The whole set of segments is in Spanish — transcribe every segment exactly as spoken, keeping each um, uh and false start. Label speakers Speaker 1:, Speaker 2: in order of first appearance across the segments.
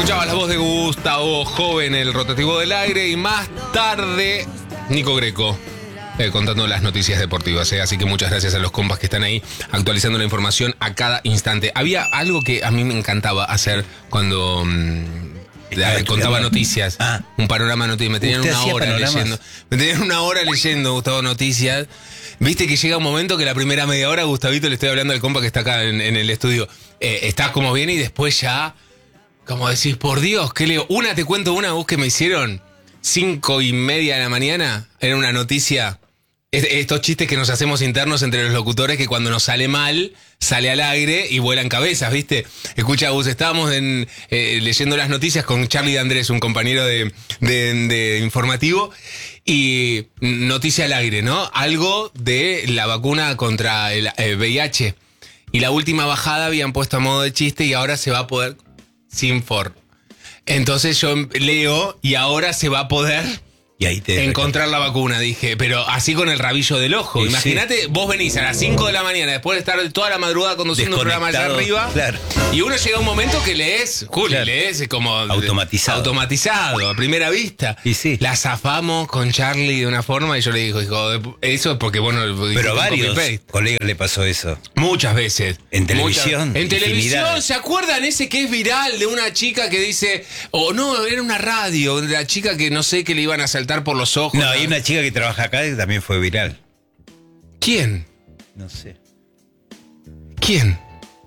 Speaker 1: Escuchaba la voz de Gustavo Joven, el rotativo del aire, y más tarde Nico Greco eh, contando las noticias deportivas. Eh. Así que muchas gracias a los compas que están ahí actualizando la información a cada instante. Había algo que a mí me encantaba hacer cuando mmm, contaba noticias, ah. un panorama de noticias. Me tenían una hora panoramas? leyendo. Me tenían una hora leyendo, Gustavo, noticias. Viste que llega un momento que la primera media hora, Gustavito, le estoy hablando al compa que está acá en, en el estudio, eh, está como bien y después ya... Como decís, por Dios, ¿qué leo? Una, te cuento una voz que me hicieron, cinco y media de la mañana, era una noticia, estos chistes que nos hacemos internos entre los locutores, que cuando nos sale mal, sale al aire y vuelan cabezas, ¿viste? Escucha, Gus, estábamos en, eh, leyendo las noticias con Charlie de Andrés, un compañero de, de, de informativo, y noticia al aire, ¿no? Algo de la vacuna contra el eh, V I H, y la última bajada habían puesto a modo de chiste y ahora se va a poder... Sin for. Entonces yo leo y ahora se va a poder
Speaker 2: y ahí te
Speaker 1: encontrar la vacuna, dije, pero así con el rabillo del ojo. Sí, imagínate, sí. Vos venís a las cinco de la mañana después de estar toda la madrugada conduciendo un programa allá arriba.
Speaker 2: Claro.
Speaker 1: Y uno llega a un momento que lees, Juli, claro. lees como
Speaker 2: automatizado.
Speaker 1: Automatizado, a primera vista.
Speaker 2: Y sí.
Speaker 1: La zafamos con Charlie de una forma y yo le digo, hijo, eso es porque bueno.
Speaker 2: Pero a varios colegas le pasó eso.
Speaker 1: Muchas veces.
Speaker 2: En televisión.
Speaker 1: Muchas. En televisión, ¿se acuerdan ese que es viral de una chica que dice, o oh, no, era una radio, la chica que no sé, que le iban a saltar por los ojos?
Speaker 2: No, hay una chica que trabaja acá que también fue viral.
Speaker 1: ¿Quién?
Speaker 2: No sé.
Speaker 1: ¿Quién?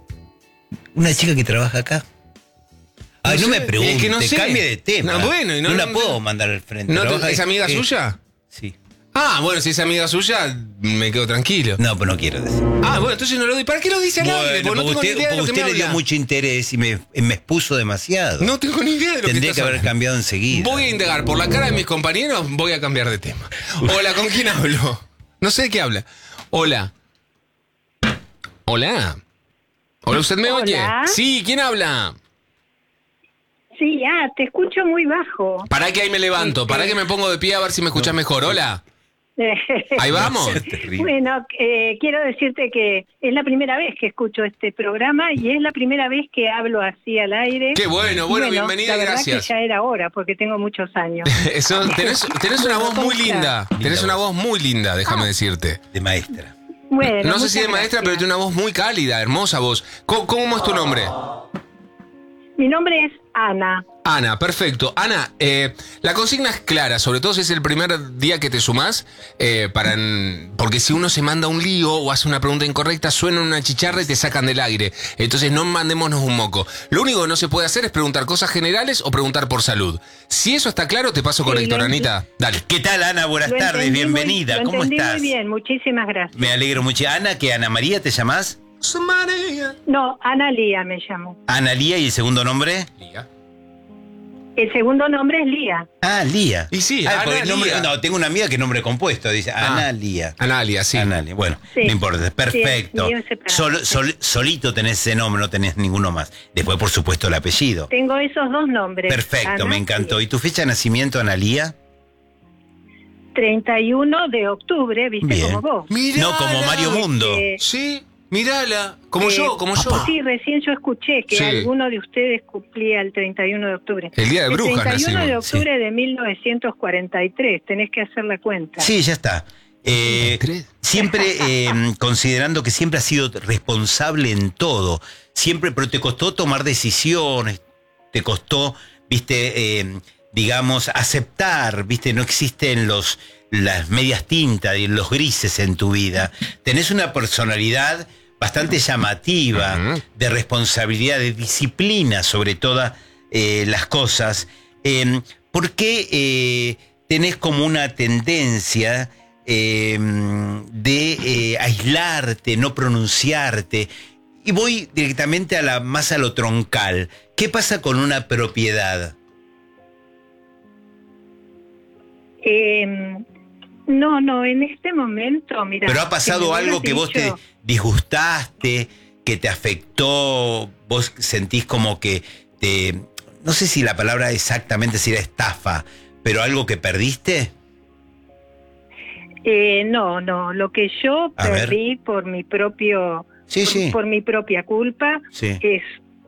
Speaker 2: Una chica que trabaja acá. Ay, no, no me preguntes, es que no sé. Cambie de tema.
Speaker 1: No, bueno, y no,
Speaker 2: no la
Speaker 1: no,
Speaker 2: puedo mandar al frente.
Speaker 1: ¿No te, ¿Es amiga ¿qué? suya?
Speaker 2: Sí.
Speaker 1: Ah, bueno, si es amiga suya, me quedo tranquilo.
Speaker 2: No, pero no quiero decir.
Speaker 1: Ah, bueno, entonces no lo doy. ¿Para qué lo dice al
Speaker 2: bueno,
Speaker 1: aire? Porque no tengo
Speaker 2: usted,
Speaker 1: ni idea de lo que
Speaker 2: usted
Speaker 1: me
Speaker 2: le dio
Speaker 1: habla.
Speaker 2: mucho interés y me, me expuso demasiado.
Speaker 1: No tengo ni idea de lo
Speaker 2: Tendría
Speaker 1: que
Speaker 2: que
Speaker 1: estás
Speaker 2: haber
Speaker 1: hablando.
Speaker 2: cambiado enseguida.
Speaker 1: Voy a indagar. Por la cara de mis compañeros, voy a cambiar de tema. Hola, ¿con quién hablo? No sé de qué habla. Hola. Hola. Hola, ¿usted me
Speaker 3: Hola.
Speaker 1: oye? Sí, ¿quién habla?
Speaker 3: Sí, ah, te escucho muy bajo.
Speaker 1: Para que ahí me levanto, para que me pongo de pie a ver si me escuchas no. mejor. Hola. Ahí vamos.
Speaker 3: Bueno, eh, quiero decirte que es la primera vez que escucho este programa y es la primera vez que hablo así al aire.
Speaker 1: Qué bueno, bueno, bueno bienvenida,
Speaker 3: la verdad
Speaker 1: gracias.
Speaker 3: Que ya era hora porque tengo muchos años.
Speaker 1: Eso, tenés, tenés una voz muy linda, tenés una voz muy linda, déjame ah. decirte.
Speaker 2: De maestra.
Speaker 3: Bueno,
Speaker 1: no sé si de maestra, gracias. Pero tiene una voz muy cálida, hermosa voz. ¿Cómo, cómo es tu nombre?
Speaker 3: Mi nombre es Ana.
Speaker 1: Ana, perfecto. Ana, eh, la consigna es clara, sobre todo si es el primer día que te sumás, eh, para, porque si uno se manda un lío o hace una pregunta incorrecta, suena una chicharra y te sacan del aire. Entonces no mandémonos un moco. Lo único que no se puede hacer es preguntar cosas generales o preguntar por salud. Si eso está claro, te paso con sí, Héctor, Anita. Dale.
Speaker 2: ¿Qué tal, Ana? Buenas tardes, bienvenida.
Speaker 3: Muy,
Speaker 2: ¿Cómo estás?
Speaker 3: Muy bien, muchísimas gracias.
Speaker 2: Me alegro mucho. Ana, ¿qué? ¿Ana María te llamás?
Speaker 3: No, Ana Lía me llamo.
Speaker 2: Ana Lía, ¿y el segundo nombre?
Speaker 1: Lía.
Speaker 3: El segundo nombre es Lía.
Speaker 2: Ah, Lía.
Speaker 1: Y sí,
Speaker 2: ah,
Speaker 1: Ana
Speaker 2: nombre,
Speaker 1: Lía.
Speaker 2: No, tengo una amiga que nombre compuesto, dice ah, Ana Lía.
Speaker 1: Ana Lía, sí.
Speaker 2: Ana Lía, bueno, sí. No importa, perfecto. Sí, sol, sol, solito tenés ese nombre, no tenés ninguno más. Después, por supuesto, el apellido.
Speaker 3: Tengo esos dos nombres.
Speaker 2: Perfecto,
Speaker 3: Ana,
Speaker 2: me encantó.
Speaker 3: sí.
Speaker 2: ¿Y tu fecha de nacimiento, Ana Lía?
Speaker 3: treinta y uno de octubre, viste,
Speaker 2: bien.
Speaker 3: como vos.
Speaker 1: Mirala,
Speaker 2: no, como Mario Mundo.
Speaker 3: Eh,
Speaker 1: sí, mírala. Como eh, yo, como yo.
Speaker 3: Sí, recién yo escuché que
Speaker 1: sí.
Speaker 3: alguno de ustedes cumplía el treinta y uno de octubre.
Speaker 1: El día de brujas
Speaker 3: El treinta y uno
Speaker 1: nacimos.
Speaker 3: de octubre sí. de mil novecientos cuarenta y tres, tenés que hacer la cuenta.
Speaker 2: Sí, ya está. Eh, siempre eh, considerando que siempre has sido responsable en todo. Siempre, pero te costó tomar decisiones, te costó, viste... Eh, digamos, aceptar, viste, no existen los las medias tintas y los grises en tu vida. Tenés una personalidad bastante llamativa, uh-huh. de responsabilidad, de disciplina sobre todas eh, las cosas. Eh, ¿Por qué eh, tenés como una tendencia eh, de eh, aislarte, no pronunciarte? Y voy directamente a la más a lo troncal. ¿Qué pasa con una propiedad?
Speaker 3: Eh, no, no, en este momento, mira.
Speaker 2: Pero ha pasado algo que dicho... vos te disgustaste, que te afectó, vos sentís como que te, no sé si la palabra exactamente sería estafa, pero algo que perdiste.
Speaker 3: Eh, no, no, lo que yo
Speaker 2: a
Speaker 3: perdí
Speaker 2: ver.
Speaker 3: por mi propio,
Speaker 2: sí,
Speaker 3: por,
Speaker 2: sí.
Speaker 3: por mi propia culpa,
Speaker 2: sí.
Speaker 3: es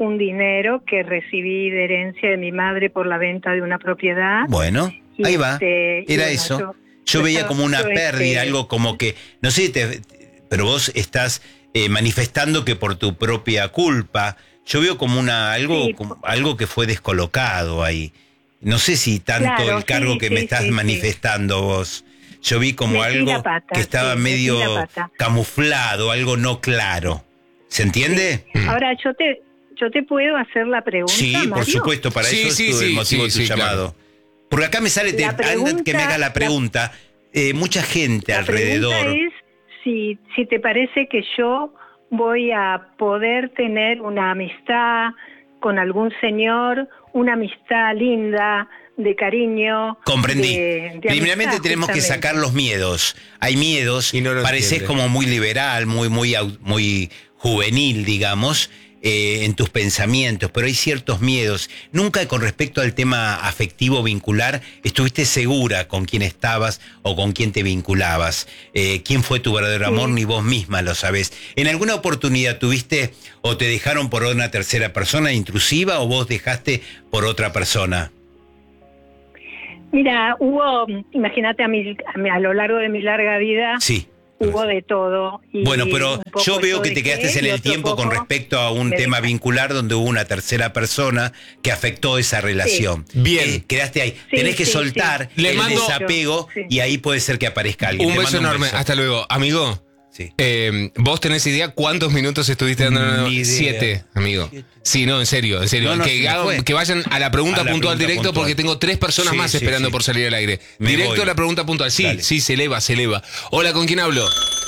Speaker 3: un dinero que recibí de herencia de mi madre por la venta de una propiedad.
Speaker 2: Bueno,
Speaker 3: Y
Speaker 2: ahí va.
Speaker 3: este, y
Speaker 2: Era
Speaker 3: bueno,
Speaker 2: eso.
Speaker 3: yo-
Speaker 2: Yo
Speaker 3: yo
Speaker 2: veía
Speaker 3: estaba-
Speaker 2: como una
Speaker 3: yo,
Speaker 2: pérdida,
Speaker 3: este,
Speaker 2: algo como que, no sé, te, pero vos estás eh, manifestando que por tu propia culpa. Yo veo como una algo,
Speaker 3: Sí,
Speaker 2: como, algo que fue descolocado ahí. No sé si tanto
Speaker 3: Claro,
Speaker 2: el cargo
Speaker 3: sí,
Speaker 2: que
Speaker 3: sí,
Speaker 2: me estás
Speaker 3: sí, sí.
Speaker 2: manifestando vos. Yo vi como
Speaker 3: Metí
Speaker 2: algo
Speaker 3: la pata,
Speaker 2: que estaba
Speaker 3: sí, metí
Speaker 2: medio
Speaker 3: la pata.
Speaker 2: camuflado, algo no claro. ¿Se entiende?
Speaker 3: Ahora, yo te, yo te puedo hacer la pregunta,
Speaker 2: Sí, por
Speaker 3: Mario?
Speaker 2: supuesto, para
Speaker 1: Sí,
Speaker 2: eso
Speaker 1: sí,
Speaker 2: es tu- el
Speaker 1: sí,
Speaker 2: motivo
Speaker 1: sí,
Speaker 2: de tu
Speaker 1: sí,
Speaker 2: llamado. Porque acá me sale, te,
Speaker 3: La
Speaker 2: antes
Speaker 3: pregunta-
Speaker 2: que me haga la
Speaker 3: la-
Speaker 2: pregunta, eh, mucha gente
Speaker 3: La
Speaker 2: alrededor.
Speaker 3: pregunta es si, si te parece que yo voy a poder tener una amistad con algún señor, una amistad linda, de cariño.
Speaker 2: Comprendí.
Speaker 3: de- de
Speaker 2: Primeramente
Speaker 3: amistad,
Speaker 2: tenemos que
Speaker 3: justamente.
Speaker 2: sacar los miedos. Hay miedos,
Speaker 1: Y no lo
Speaker 2: pareces
Speaker 1: entiende.
Speaker 2: como muy liberal, muy, muy, au- muy juvenil, digamos, eh, en tus pensamientos, pero hay ciertos miedos. Nunca con respecto al tema afectivo vincular, estuviste segura con quién estabas o con quién te vinculabas. Eh, quién fue tu verdadero amor,
Speaker 3: Sí.
Speaker 2: ni vos misma lo sabés. ¿En alguna oportunidad tuviste o te dejaron por una tercera persona intrusiva o vos dejaste por otra persona?
Speaker 3: Mira, hubo, imagínate a, mi, a, mi- a lo largo de mi larga vida,
Speaker 2: Sí.
Speaker 3: hubo de todo. Y
Speaker 2: Bueno, pero
Speaker 3: un poco
Speaker 2: yo veo
Speaker 3: yo
Speaker 2: que te
Speaker 3: dejé
Speaker 2: quedaste en
Speaker 3: y
Speaker 2: el
Speaker 3: otro
Speaker 2: tiempo con
Speaker 3: poco
Speaker 2: respecto a un
Speaker 3: me
Speaker 2: tema
Speaker 3: dejaron.
Speaker 2: vincular donde hubo una tercera persona que afectó esa relación.
Speaker 1: Bien.
Speaker 2: Eh, quedaste ahí.
Speaker 3: Sí,
Speaker 2: Tenés que
Speaker 3: sí,
Speaker 2: soltar
Speaker 1: sí. Le
Speaker 2: el
Speaker 1: mando-
Speaker 2: desapego
Speaker 3: Sí.
Speaker 2: y ahí puede ser que aparezca alguien.
Speaker 1: Un
Speaker 2: Te
Speaker 1: beso
Speaker 2: mando
Speaker 1: enorme.
Speaker 2: beso.
Speaker 1: Hasta luego. Amigo,
Speaker 2: Sí.
Speaker 1: eh, ¿vos tenés idea cuántos minutos estuviste dando?
Speaker 2: Ni idea.
Speaker 1: Siete, amigo. Sí, no, en serio, en serio.
Speaker 2: No, no,
Speaker 1: que,
Speaker 2: se me
Speaker 1: hagan-
Speaker 2: fue.
Speaker 1: que vayan a la pregunta
Speaker 2: A la
Speaker 1: puntual
Speaker 2: pregunta
Speaker 1: directo
Speaker 2: puntual.
Speaker 1: porque tengo tres personas
Speaker 2: Sí,
Speaker 1: más
Speaker 2: sí,
Speaker 1: esperando
Speaker 2: sí.
Speaker 1: por salir al aire.
Speaker 2: Me
Speaker 1: Directo
Speaker 2: voy.
Speaker 1: a la pregunta puntual. Sí,
Speaker 2: Dale.
Speaker 1: sí, se eleva, se eleva. Hola, ¿con quién hablo?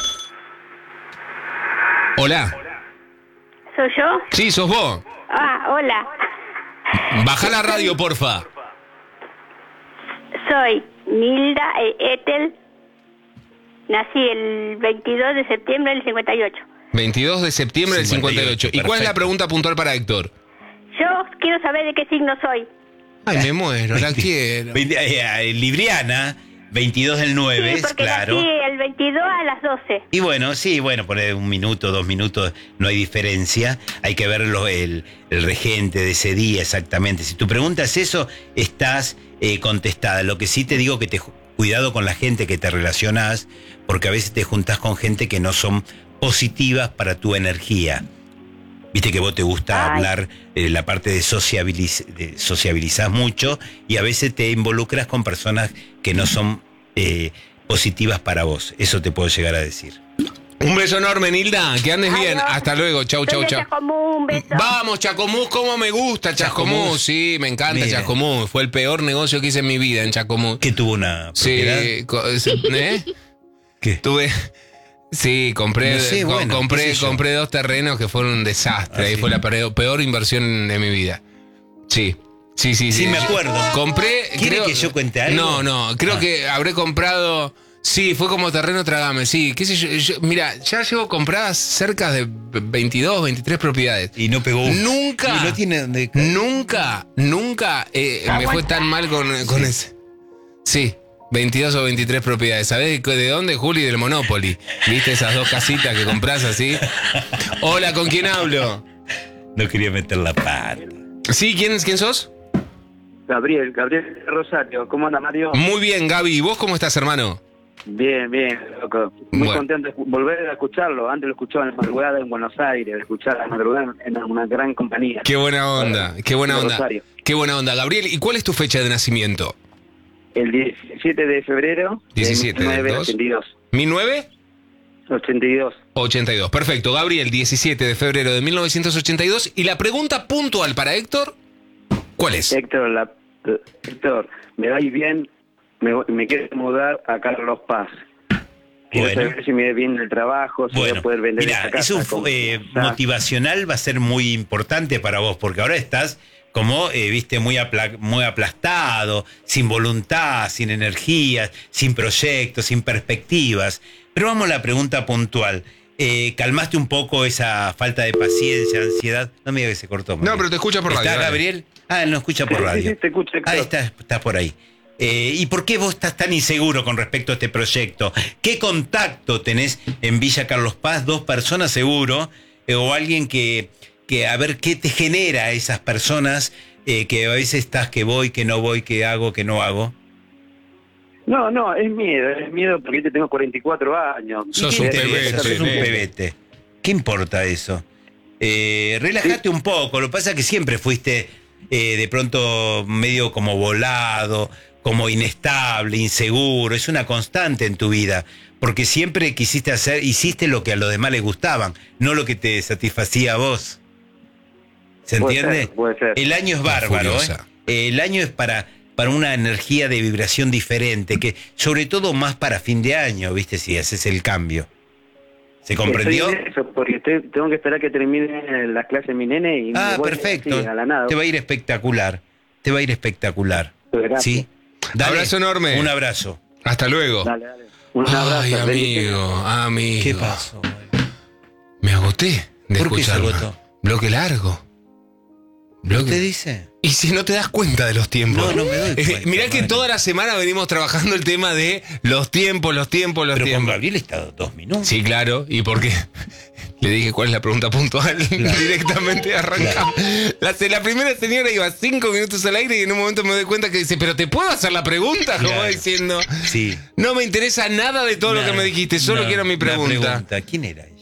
Speaker 1: Hola.
Speaker 4: ¿Soy yo?
Speaker 1: Sí, sos vos.
Speaker 4: Ah, hola.
Speaker 1: Baja la radio, porfa.
Speaker 4: Soy Nilda e- Ethel. Nací el veintidós de septiembre del cincuenta y ocho.
Speaker 1: veintidós de septiembre del cincuenta y ocho. ¿Y cuál es la
Speaker 2: perfecto.
Speaker 1: pregunta puntual para Héctor?
Speaker 4: Yo quiero saber de qué signo soy.
Speaker 1: Ay, me muero, la quiero.
Speaker 2: Veinte- eh, eh, Libriana, veintidós del nueve,
Speaker 4: Sí, porque
Speaker 2: claro.
Speaker 4: nací el veintidós a las doce.
Speaker 2: Y bueno, sí, bueno, poner un minuto, dos minutos, no hay diferencia. Hay que ver lo- el, el regente de ese día exactamente. Si tu pregunta es eso, estás eh, contestada. Lo que sí te digo que te ju- cuidado con la gente que te relacionás, porque a veces te juntás con gente que no son positivas para tu energía. Viste que vos te gusta
Speaker 4: Ay.
Speaker 2: hablar, eh, la parte de, sociabiliz de sociabilizás mucho y a veces te involucras con personas que no son eh, positivas para vos. Eso te puedo llegar a decir.
Speaker 1: Un beso enorme, Nilda. Que andes bien.
Speaker 4: Adiós.
Speaker 1: Hasta luego. Chau,
Speaker 4: Soy
Speaker 1: chau,
Speaker 4: de
Speaker 1: chau.
Speaker 4: Chascomús, un beso.
Speaker 1: Vamos, Chascomús, cómo me gusta Chascomús.
Speaker 2: Chascomús.
Speaker 1: Sí, me encanta
Speaker 2: Mira.
Speaker 1: Chascomús. Fue el peor negocio que hice en mi vida en Chascomús.
Speaker 2: ¿Que tuvo una propiedad?
Speaker 1: Sí, co- ¿eh?
Speaker 2: ¿Qué?
Speaker 1: Tuve. Sí, compré,
Speaker 2: No sé,
Speaker 1: co-
Speaker 2: bueno,
Speaker 1: compré,
Speaker 2: qué sé yo.
Speaker 1: compré dos terrenos que fueron un desastre.
Speaker 2: Ah,
Speaker 1: Ahí
Speaker 2: sí.
Speaker 1: fue la peor, peor inversión de mi vida. Sí. Sí, sí, sí.
Speaker 2: Sí, me acuerdo.
Speaker 1: Compré.
Speaker 2: ¿Quiere
Speaker 1: creo-
Speaker 2: que yo cuente algo?
Speaker 1: No, no. Creo
Speaker 2: Ah.
Speaker 1: que habré comprado. Sí, fue como terreno tragame. Sí, qué sé yo, yo- Mira, ya llevo compradas cerca de veintidós, veintitrés propiedades.
Speaker 2: Y no pegó una.
Speaker 1: Nunca.
Speaker 2: Y no tiene donde-
Speaker 1: Nunca, nunca eh, me fue tan mal con, con ese. Sí, veintidós o veintitrés propiedades. ¿Sabés de, de dónde, Juli? Del Monopoly. ¿Viste esas dos casitas que compras así? Hola, ¿con quién hablo?
Speaker 2: No quería meter la pata.
Speaker 1: Sí, ¿quién, quién sos?
Speaker 5: Gabriel, Gabriel Rosario, ¿cómo anda Mario?
Speaker 1: Muy bien, Gaby. ¿Y vos cómo estás, hermano?
Speaker 5: Bien, bien, loco. Muy
Speaker 1: Bueno.
Speaker 5: contento de escu- volver a escucharlo. Antes lo escuchaba en la madrugada en Buenos Aires, de escuchar la madrugada en una gran compañía.
Speaker 1: Qué buena onda, qué buena
Speaker 5: de
Speaker 1: onda.
Speaker 5: Rosario.
Speaker 1: Qué buena onda. Gabriel, ¿y cuál es tu fecha de nacimiento?
Speaker 5: El diecisiete de febrero
Speaker 1: diecisiete
Speaker 5: de
Speaker 1: del
Speaker 5: mil
Speaker 1: dos.
Speaker 5: novecientos ochenta y dos.
Speaker 1: ¿mil novecientos
Speaker 5: ochenta y dos.
Speaker 1: ochenta y dos? Perfecto. Gabriel, diecisiete de febrero de mil novecientos ochenta y dos. Y la pregunta puntual para Héctor, ¿cuál es?
Speaker 5: Héctor, la, Héctor, me va bien, me, me quiero mudar a Carlos Paz. Quiero
Speaker 2: Bueno.
Speaker 5: saber si me ve bien el trabajo, si voy
Speaker 2: Bueno,
Speaker 5: a poder vender
Speaker 2: mira,
Speaker 5: esta casa.
Speaker 2: eso
Speaker 5: como-
Speaker 2: eh,
Speaker 5: está.
Speaker 2: motivacional va a ser muy importante para vos, porque ahora estás como, eh, viste, muy, apla- muy aplastado, sin voluntad, sin energía, sin proyectos, sin perspectivas. Pero vamos a la pregunta puntual. Eh, ¿Calmaste un poco esa falta de paciencia, ansiedad? No me digas que se cortó. María.
Speaker 1: No, pero te escucha por radio,
Speaker 2: ¿Está
Speaker 1: dale.
Speaker 2: Gabriel? Ah, él no escucha por
Speaker 5: Sí,
Speaker 2: radio.
Speaker 5: sí, te escucho, Héctor.
Speaker 2: Ahí está, está por ahí. Eh, ¿Y por qué vos estás tan inseguro con respecto a este proyecto? ¿Qué contacto tenés en Villa Carlos Paz? ¿Dos personas seguro? Eh, ¿O alguien que, que a ver qué te genera a esas personas eh, que a veces estás que voy, que no voy, que hago, que no hago.
Speaker 5: No, no, es miedo, es miedo porque yo tengo cuarenta y cuatro años.
Speaker 1: Sos
Speaker 2: ¿Qué
Speaker 1: un
Speaker 2: te
Speaker 1: pebete,
Speaker 2: interesa? Sos un
Speaker 1: nene.
Speaker 2: pebete. ¿Qué importa eso? Eh, relájate un poco. Lo que pasa es que siempre fuiste eh, de pronto medio como volado, como inestable, inseguro. Es una constante en tu vida. Porque siempre quisiste hacer, hiciste lo que a los demás les gustaban, no lo que te satisfacía a vos. ¿Se
Speaker 5: Puede
Speaker 2: entiende?
Speaker 5: ser, puede ser.
Speaker 2: El año es bárbaro,
Speaker 1: Furiosa.
Speaker 2: ¿eh? El año es para, para una energía de vibración diferente, que sobre todo más para fin de año, ¿viste? Si haces el cambio. ¿Se comprendió?
Speaker 5: Estoy en eso, porque estoy- tengo que esperar que termine las clases mi nene y
Speaker 2: Ah,
Speaker 5: me voy
Speaker 2: perfecto.
Speaker 5: así, a la nada.
Speaker 2: Te va a ir espectacular. Te va a ir espectacular.
Speaker 5: Gracias.
Speaker 2: ¿Sí? Dale.
Speaker 1: Abrazo enorme.
Speaker 2: Un abrazo.
Speaker 1: Hasta luego.
Speaker 5: Dale, dale. Un abrazo.
Speaker 1: Ay,
Speaker 5: bendiciones.
Speaker 1: amigo, amigo.
Speaker 2: ¿Qué pasó?
Speaker 1: Me agoté de
Speaker 2: ¿Por qué se
Speaker 1: escucharlo.
Speaker 2: agotó?
Speaker 1: Bloque largo. Bloque.
Speaker 2: ¿Te dice?
Speaker 1: Y si no te das cuenta de los tiempos.
Speaker 2: No, no me doy
Speaker 1: Eh,
Speaker 2: cuenta,
Speaker 1: mirá que
Speaker 2: vale.
Speaker 1: toda la semana venimos trabajando el tema de los tiempos, los tiempos, los
Speaker 2: Pero con
Speaker 1: tiempos.
Speaker 2: Gabriel está dos minutos.
Speaker 1: Sí, claro. ¿Y por qué? Le dije cuál es la pregunta puntual. Directamente arrancamos. La, la primera señora iba cinco minutos al aire y en un momento me doy cuenta que dice, ¿pero te puedo hacer la pregunta? Como
Speaker 2: Claro.
Speaker 1: diciendo,
Speaker 2: Sí.
Speaker 1: no me interesa nada de todo lo
Speaker 2: Nada.
Speaker 1: que me dijiste, solo
Speaker 2: No,
Speaker 1: quiero mi
Speaker 2: una
Speaker 1: pregunta.
Speaker 2: pregunta. ¿Quién era?